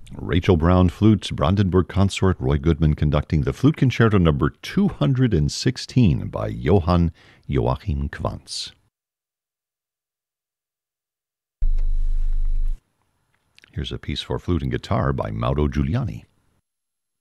Rachel Brown flutes, Brandenburg Consort, Roy Goodman conducting the Flute Concerto number 216 by Johann Joachim Quantz. Here's a piece for flute and guitar by Mauro Giuliani.